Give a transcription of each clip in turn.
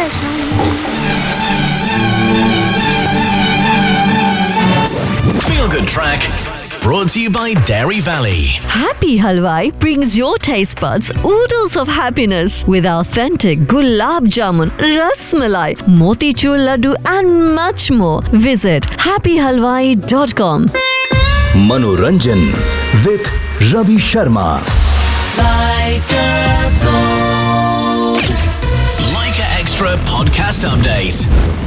Feel Good Track, brought to you by Dairy Valley. Happy Halwai brings your taste buds oodles of happiness with authentic gulab jamun, ras malai, motichur laddu and much more. Visit happyhalwai.com. Manoranjan with Ravi Sharma. Leica Extra Podcast Update.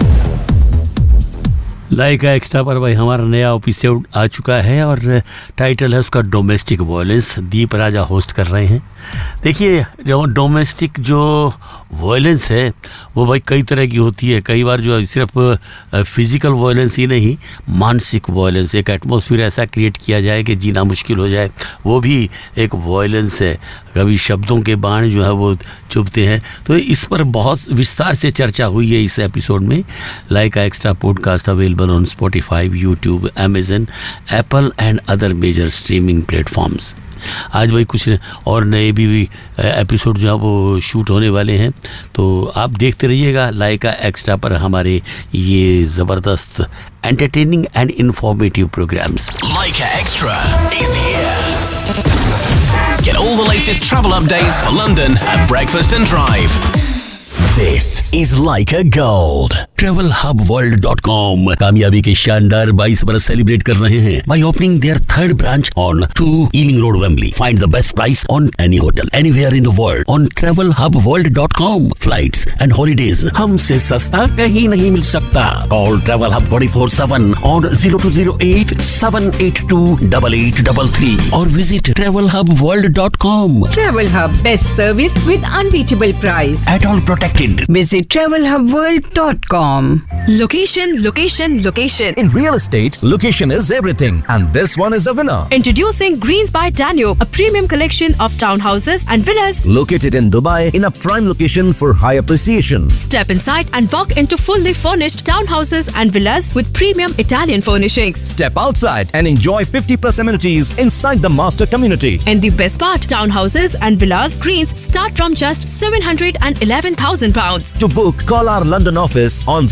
Lyca extra पर भाई हमारा नया episode आ चुका है और title है उसका domestic violence. दीप राजा host कर रहे हैं। देखिए, जो डोमेस्टिक जो वायलेंस है वो भाई कई तरह की होती है। कई बार जो है सिर्फ फिजिकल वायलेंस ही नहीं, मानसिक वायलेंस, एक एटमॉस्फेयर ऐसा क्रिएट किया जाए कि जीना मुश्किल हो जाए, वो भी एक वायलेंस है। कभी शब्दों के बाण जो है वो चुभते हैं। तो इस पर बहुत विस्तार से चर्चा हुई है इस एपिसोड में। लाइका extra podcast available on Spotify, YouTube, Amazon, Apple and other major streaming platforms. आज भाई कुछ और नए भी एपिसोड जो है वो शूट होने वाले हैं, तो आप देखते रहिएगा लाइका एक्स्ट्रा पर हमारे ये ज़बरदस्त entertaining and informative programmes. Leica Extra is here. Get all the latest travel updates for London at breakfast and drive. This is Leica Gold. TravelHubWorld.com कामयाबी के शानदार 22 बरस सेलिब्रेट कर रहे हैं by opening their third branch on 2 Ealing Road, Wembley. Find the best price on any hotel anywhere in the world on TravelHubWorld.com. Flights and holidays हमसे सस्ता कहीं नहीं मिल सकता। Call Travel Hub 24/7 on 0208 782 8833 or visit TravelHubWorld.com. Travel Hub, best service with unbeatable price. At all protected. Visit TravelHubWorld.com. Location, location, location. In real estate, location is everything, and this one is a winner. Introducing Greens by Danube, a premium collection of townhouses and villas Located in Dubai in a prime location for high appreciation. Step inside and walk into fully furnished townhouses and villas with premium Italian furnishings. Step outside and enjoy 50+ amenities inside the master community. And the best part, townhouses and villas Greens start from just £711,000. To book, call our London office on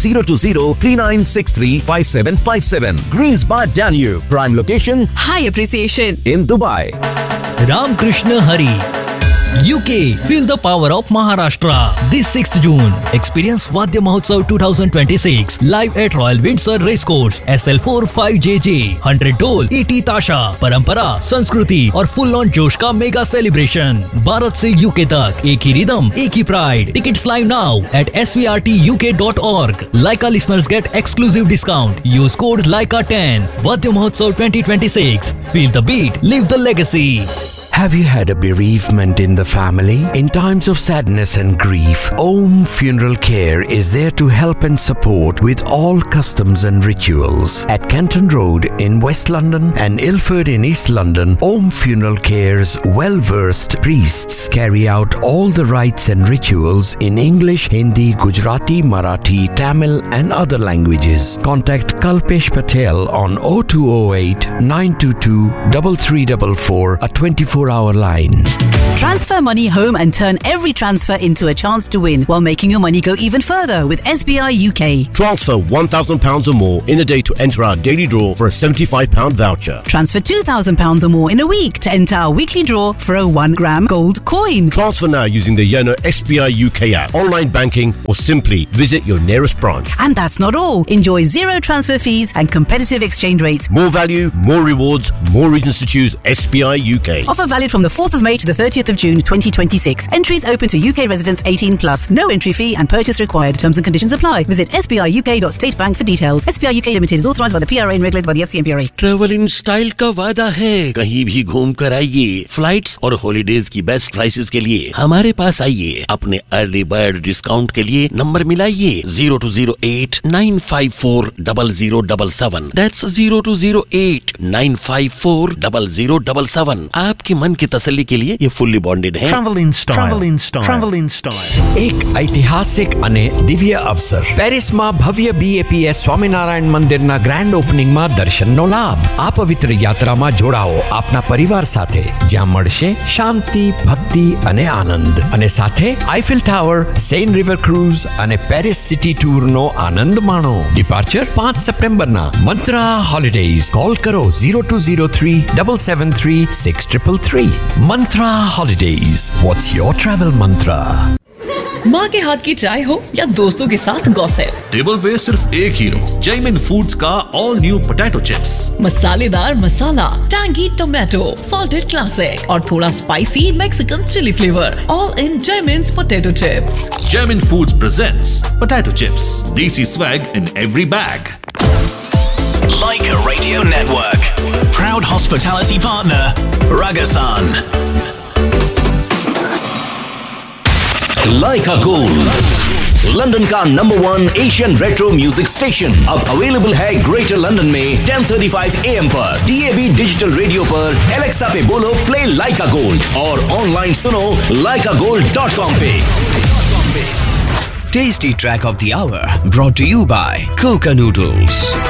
020-3963-5757. Greens by Danube, prime location High appreciation. in Dubai. Ramkrishna Hari. UK, feel the power of Maharashtra. This 6th June, experience Vadya Mahotsav 2026 live at Royal Windsor Racecourse, SL4 5JJ, 100 ढोल, 80 ताशा, परंपरा, संस्कृति और full on जोश का mega celebration. Bharat से UK तक एक ही रिदम, एक ही pride. Tickets live now at svrtuk.org. Leica listeners get exclusive discount. Use code LEICA10. Vadya Mahotsav 2026. Feel the beat, live the legacy. Have you had a bereavement in the family? In times of sadness and grief, Om Funeral Care is there to help and support with all customs and rituals. At Canton Road in West London and Ilford in East London, Om Funeral Care's well-versed priests carry out all the rites and rituals in English, Hindi, Gujarati, Marathi, Tamil and other languages. Contact Kalpesh Patel on 0208 922 3344, a 24-hour line. Transfer money home and turn every transfer into a chance to win while making your money go even further with SBI UK. Transfer £1,000 or more in a day to enter our daily draw for a £75 voucher. Transfer £2,000 or more in a week to enter our weekly draw for a 1-gram gold coin. Transfer now using the Yono SBI UK app, online banking or simply visit your nearest branch. And that's not all. Enjoy zero transfer fees and competitive exchange rates. More value, more rewards, more reasons to choose SBI UK. Offer valid from the 4th of May to the 30th of June 2026. Entries open to UK residents 18+. No entry fee and purchase required. Terms and conditions apply. Visit sbiuk.statebank for details. SBI UK Limited is authorised by the PRA and regulated by the FCMPRA. Travel in style का वादा है, कहीं भी घूम कर आइए। Flights और holidays की बेस्ट प्राइसेस के लिए हमारे पास आइए। अपने अर्ली बर्ड डिस्काउंट के लिए नंबर मिलाइए 0208 954 0077। That's 0208 954 0077। आपकी मन की तसल्ली के लिए ये फुल्ली बॉन्डेड है। Travel in style. Travel in style. Travel in style. એક ઐતિહાસિક અને દિવ્ય અવસર પેરિસમાં ભવ્ય BAPS સ્વામિનારાયણ મંદિરના ગ્રાન્ડ ઓપનિંગમાં દર્શનનો લાભ। આ પવિત્ર યાત્રામાં જોડાઓ આપના પરિવાર સાથે, જ્યાં મળશે શાંતિ, ભક્તિ અને આનંદ, અને સાથે Eiffel tower, Sen river cruise અને પેરિસ સિટી ટૂરનો આનંદ માણો। ડિપાર્ચર 5 સપ્ટેમ્બરના। મંત્રા હોલિડેઝ, કોલ કરો 0203 773 6333। મંત્રા હોલિડેઝ, व्हाट्स योर ट्रैवल मंत्रा। माँ के हाथ की चाय हो या दोस्तों के साथ गॉसिप, टेबल पे सिर्फ एक हीरो, जैमिन फूड्स का ऑल न्यू पोटैटो चिप्स। मसालेदार मसाला, टैंगी टोमेटो, सॉल्टेड क्लासिक और थोड़ा spicy Mexican chilli flavour, all in जैमिन्स potato chips. Jaimin foods presents potato chips, देसी swag in every bag. Leica Radio Network, proud hospitality partner, Ragasan. Leica Gold, London का #1 Asian retro music station, अब available है greater London में 10:35 AM पर, DAB digital radio पर, Alexa पे बोलो play लाइका gold, और ऑनलाइन सुनो laikagold.com पे। Tasty track of the hour brought to you by Coca Noodles.